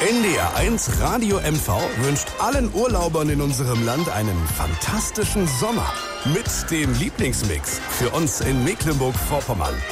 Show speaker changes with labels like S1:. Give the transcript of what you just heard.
S1: NDR1 Radio MV wünscht allen Urlaubern in unserem Land einen fantastischen Sommer. Mit dem Lieblingsmix für uns in Mecklenburg-Vorpommern.